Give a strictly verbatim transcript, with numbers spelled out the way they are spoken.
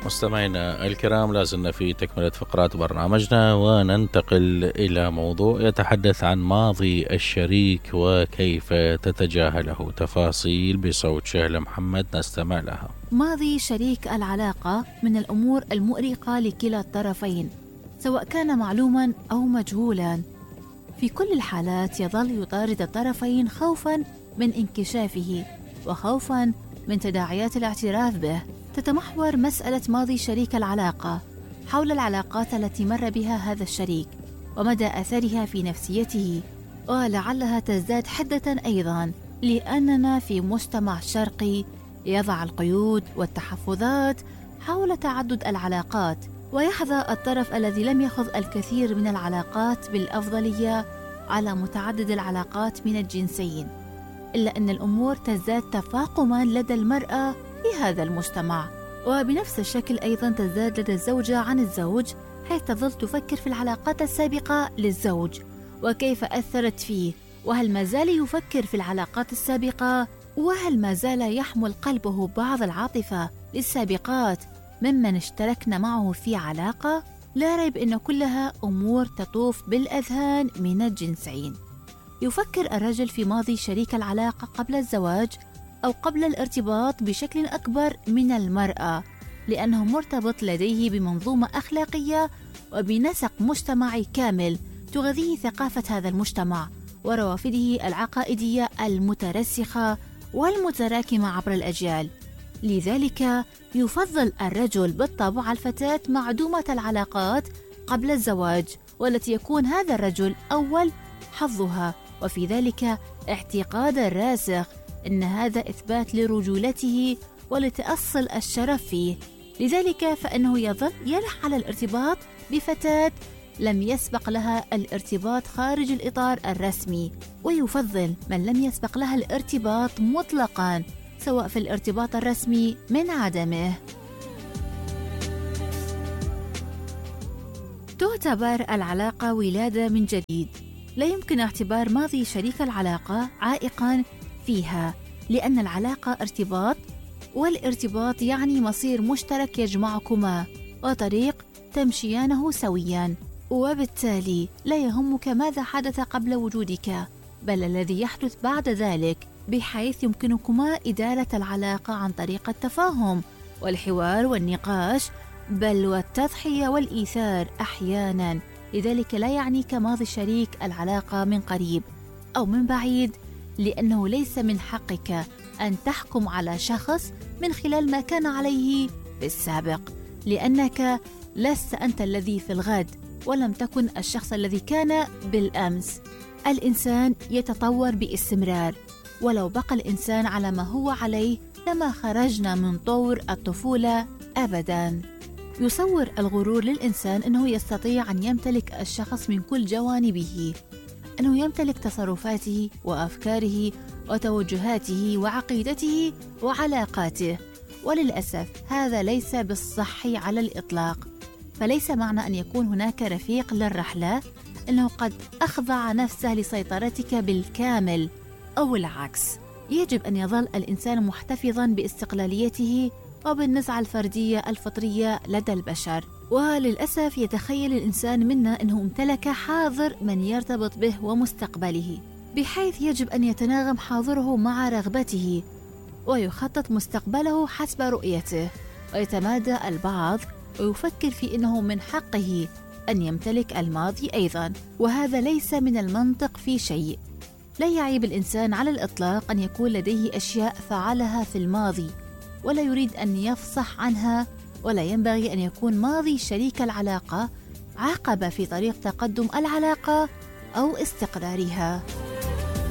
مستمعينا الكرام، لازلنا في تكملة فقرات برنامجنا، وننتقل إلى موضوع يتحدث عن ماضي الشريك وكيف تتجاهله. تفاصيل بصوت شهلة محمد، نستمع لها. ماضي شريك العلاقة من الأمور المؤرقة لكلا الطرفين، سواء كان معلوما أو مجهولا. في كل الحالات يظل يطارد الطرفين خوفا من انكشافه وخوفا من تداعيات الاعتراف به. تتمحور مسألة ماضي شريك العلاقة حول العلاقات التي مر بها هذا الشريك ومدى أثرها في نفسيته، ولعلها تزداد حدة أيضا لأننا في مجتمع شرقي يضع القيود والتحفظات حول تعدد العلاقات، ويحظى الطرف الذي لم يخض الكثير من العلاقات بالأفضلية على متعدد العلاقات من الجنسين. إلا أن الأمور تزداد تفاقما لدى المرأة في هذا المجتمع، وبنفس الشكل أيضا تزداد لدى الزوجة عن الزوج، حيث تظل تفكر في العلاقات السابقة للزوج وكيف أثرت فيه، وهل ما زال يفكر في العلاقات السابقة، وهل ما زال يحمل قلبه بعض العاطفة للسابقات ممن اشتركنا معه في علاقة. لا ريب أن كلها أمور تطوف بالأذهان من الجنسين. يفكر الرجل في ماضي شريك العلاقة قبل الزواج أو قبل الارتباط بشكل أكبر من المرأة، لأنه مرتبط لديه بمنظومة أخلاقية وبنسق مجتمعي كامل تغذيه ثقافة هذا المجتمع وروافده العقائدية المترسخة والمتراكمة عبر الأجيال. لذلك يفضل الرجل بالطبع الفتاة معدومة العلاقات قبل الزواج، والتي يكون هذا الرجل أول حظها، وفي ذلك اعتقاد راسخ أن هذا إثبات لرجولته ولتأصل الشرف فيه. لذلك فإنه يظل يلح على الارتباط بفتاة لم يسبق لها الارتباط خارج الإطار الرسمي، ويفضل من لم يسبق لها الارتباط مطلقاً، سواء في الارتباط الرسمي من عدمه. تعتبر العلاقة ولادة من جديد. لا يمكن اعتبار ماضي شريك العلاقة عائقاً فيها، لأن العلاقة ارتباط، والارتباط يعني مصير مشترك يجمعكما وطريق تمشيانه سوياً، وبالتالي لا يهمك ماذا حدث قبل وجودك، بل الذي يحدث بعد ذلك، بحيث يمكنكما إدارة العلاقة عن طريق التفاهم والحوار والنقاش، بل والتضحية والإيثار أحياناً. لذلك لا يعنيك ماضي شريك العلاقة من قريب أو من بعيد، لأنه ليس من حقك أن تحكم على شخص من خلال ما كان عليه في السابق، لأنك لست أنت الذي في الغد، ولم تكن الشخص الذي كان بالأمس. الإنسان يتطور باستمرار، ولو بقى الإنسان على ما هو عليه لما خرجنا من طور الطفولة أبداً. يصور الغرور للإنسان أنه يستطيع أن يمتلك الشخص من كل جوانبه، أنه يمتلك تصرفاته وأفكاره وتوجهاته وعقيدته وعلاقاته، وللأسف هذا ليس بالصحي على الإطلاق. فليس معنى أن يكون هناك رفيق للرحلة أنه قد أخضع نفسه لسيطرتك بالكامل، أو العكس. يجب أن يظل الإنسان محتفظاً باستقلاليته وبالنزعة الفردية الفطرية لدى البشر. وللأسف يتخيل الإنسان منا أنه امتلك حاضر من يرتبط به ومستقبله، بحيث يجب أن يتناغم حاضره مع رغبته ويخطط مستقبله حسب رؤيته. ويتمادى البعض ويفكر في أنه من حقه أن يمتلك الماضي أيضا، وهذا ليس من المنطق في شيء. لا يعيب الإنسان على الإطلاق أن يكون لديه أشياء فعلها في الماضي ولا يريد أن يفصح عنها، ولا ينبغي أن يكون ماضي شريك العلاقة عقبة في طريق تقدم العلاقة أو استقرارها.